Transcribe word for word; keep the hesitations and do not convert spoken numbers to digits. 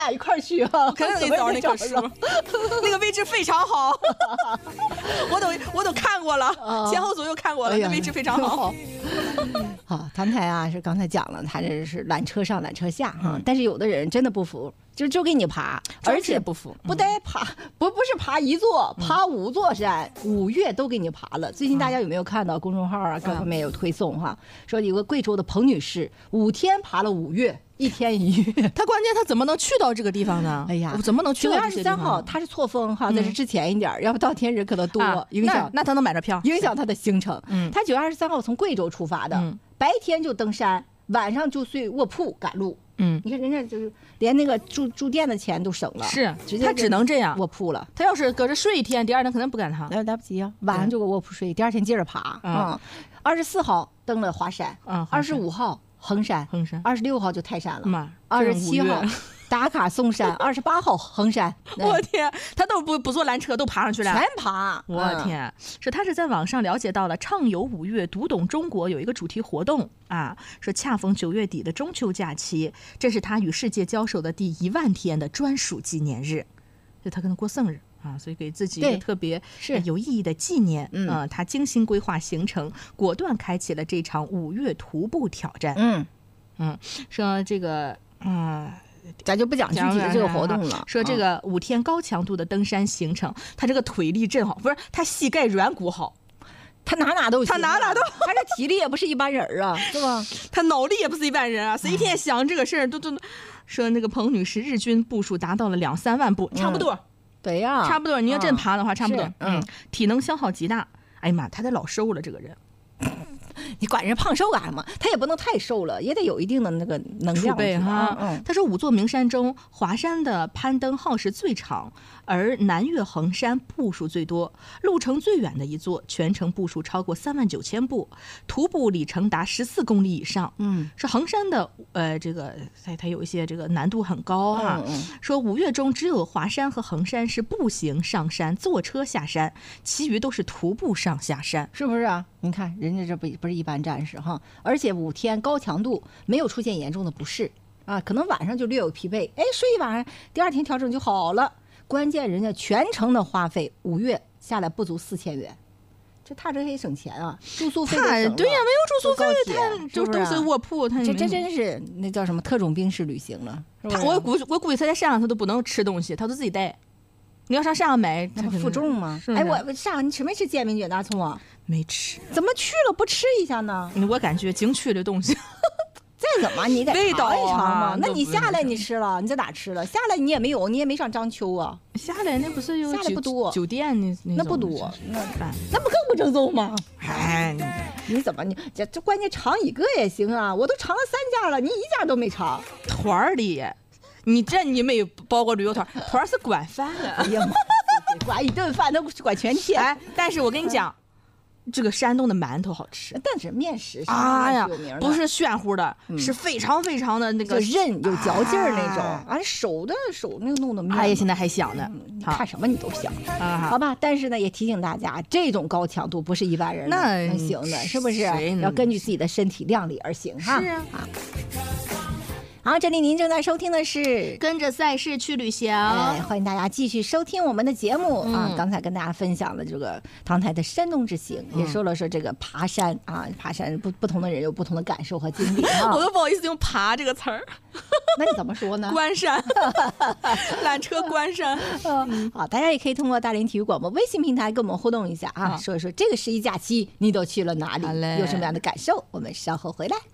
俩一块儿去啊！ 肯定给你找那棵树，那个位置非常好，我都我都看过了，啊、前后左右看过了，哎、那位置非常好。 好，唐台啊，是刚才讲了，他这是缆车上缆车下哈、嗯，但是有的人真的不服，就就给你爬，而且不服， 不带爬，不不是爬一座，爬五座山，嗯、五岳都给你爬了。最近大家有没有看到公众号啊？各方面有推送哈，说有个贵州的彭女士五天爬了五岳。一天一月， 他关键他怎么能去到这个地方呢？ 哎呀， 怎么能去到这些地方？ 九月二十三号他是错峰哈，在这之前一点，嗯、要不到天人可能多，啊、影响那。那他能买着票， 影响他的行程。 嗯， 他九月二十三号从贵州出发的，嗯、白天就登山，晚上就睡卧铺赶路。 嗯， 你看人家就是连那个住住店的钱都省了， 是， 直接他只能这样卧铺了。 他要是搁这睡一天，第二天可能不赶趟， 来来不及啊，晚上就搁卧铺睡，第二天接着爬。嗯，二十四号登了华山， 嗯， 二十五号。衡山， 衡山， 二十六号就泰山了， 妈， 二十七号打卡嵩山，二十八号衡山。 我天，他都不不坐缆车，都爬上去了， 全爬。 我天，嗯、说他是在网上了解到了畅游五岳、读懂中国有一个主题活动啊，说恰逢九月底的中秋假期，这是他与世界交手的第一万天的专属纪念日，就他跟他过生日。啊，所以给自己一个特别是有意义的纪念。嗯、呃，他精心规划行程，果断开启了这场五岳徒步挑战。 嗯嗯，说这个，嗯、呃， 咱就不讲具体的这个活动了。 说这个五天高强度的登山行程，嗯、他这个腿力真好，不是他膝盖软骨好。 他哪哪都行， 他哪哪都， 他这体力也不是一般人啊，是吧？ 他脑力也不是一般人啊，谁一天想这个事儿，都都说那个彭女士日均步数达到了两三万步，嗯、差不多。 对呀， 差不多。你要真爬的话，啊、差不多。 嗯， 体能消耗极大。哎呀妈，他得老瘦了，这个人。 你管人胖瘦干什么？他也不能太瘦了，也得有一定的那个能量储备哈。嗯，他说五座名山中，华山的攀登耗时最长，而南岳衡山步数最多，路程最远的一座，全程步数超过三万九千步，徒步里程达十四公里以上。 嗯， 是衡山的呃这个它它有一些这个难度很高哈、啊。 嗯嗯， 说五岳中只有华山和衡山是步行上山，坐车下山，其余都是徒步上下山， 是不是啊？你看人家这不不是一般战士哈，而且五天高强度没有出现严重的不适啊，可能晚上就略有疲惫，哎，睡一晚上，第二天调整就好了。关键人家全程的花费五月下来不足四千元，这他这也省钱啊，住宿费对呀，没有住宿费，他就都是卧铺，他这这真是那叫什么特种兵式旅行了。 他我估我估计他在山上他都不能吃东西，他都自己带。你要上山上买， 那不负重吗？哎，我上上你吃没吃煎饼卷大葱啊？ 没吃。 怎么去了不吃一下呢？ 我感觉景区的东西再怎么你得尝一尝嘛。 啊、 那你下来你吃了，你在哪吃了？下来你也没有，你也没上章丘啊。 下来那不是有下来不多酒店那那不多，那那不更不正宗吗？ 哎， 你怎么你这这关键尝一个也行啊？我都尝了三家了，你一家都没尝。 团里，你这你没包过旅游团，团是管饭的。 哎呀妈，管一顿饭都管全天。 哎，但是我跟你讲。这个山东的馒头好吃， 但是面食是啊呀有名的， 不是炫乎的，嗯、是非常非常的那个韧有嚼劲儿那种，啊，手的手那个弄的面， 哎呀，现在还想呢， 嗯、你看什么你都想， 啊、 好吧？但是呢，也提醒大家，这种高强度不是一般人能行的，是不是？要根据自己的身体量力而行哈。 是啊。 啊好，这里您正在收听的是跟着赛事去旅行， 哎，欢迎大家继续收听我们的节目、 嗯、 啊！刚才跟大家分享了这个唐台的山东之行，嗯、也说了说这个爬山啊，爬山不不同的人有不同的感受和经历啊。 我都不好意思用“爬”这个词儿， 那你怎么说呢？ 关山，缆车关山。 嗯，好，大家也可以通过大连体育广播微信平台跟我们互动一下啊，说一说这个十一假期你都去了哪里，有什么样的感受？我们稍后回来。